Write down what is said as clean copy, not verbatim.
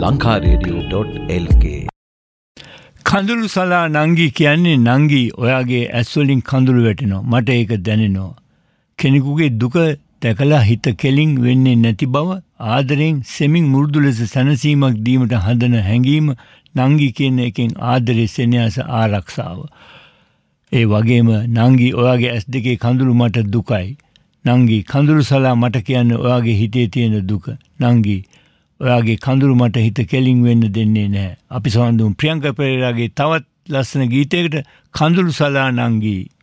lankaradio.lk. කඳුළු සලා නංගි කියන්නේ නංගි ඔයාගේ ඇස් වලින් කඳුළු වැටෙනවා. මට ඒක දැනෙනවා. කෙනෙකුගේ දුක දැකලා හිත කෙලින් වෙන්නේ නැති බව ආදරෙන් සෙමින් මුරුදු ලෙස සැනසීමක් දීමට හදන හැඟීම නංගි කියන එකෙන් ආදරේ සෙනෙහස ආරක්ෂාව. ඒ වගේම නංගි ඔයාගේ ඇස් දෙකේ කඳුළු මට දුකයි. නංගි කඳුළු සලා මට කියන්නේ ඔයාගේ හිතේ තියෙන දුක. නංගි ඔයාගේ කඳුළු මට හිත කෙලින් වෙන්න දෙන්නේ නැහැ. අපි සම්බන්ධුම් ප්‍රියංකා පෙරේරාගේ තවත් ලස්සන ගීතයකට කඳුළු සලා නංගි